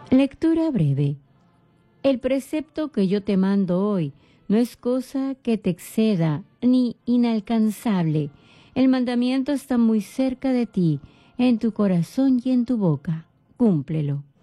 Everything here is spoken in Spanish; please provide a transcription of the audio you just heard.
Lectura breve. El precepto que yo te mando hoy no es cosa que te exceda ni inalcanzable. El mandamiento está muy cerca de ti, en tu corazón y en tu boca. Cúmplelo.